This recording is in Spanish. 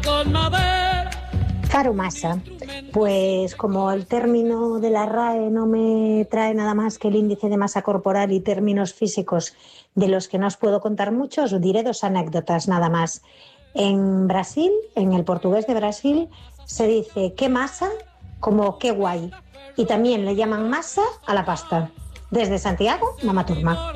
Farumasa. Pues como el término de la RAE no me trae nada más que el índice de masa corporal y términos físicos de los que no os puedo contar mucho, os diré 2 anécdotas nada más. En Brasil, en el portugués de Brasil, se dice qué masa como qué guay. Y también le llaman masa a la pasta. Desde Santiago, Mama Turma.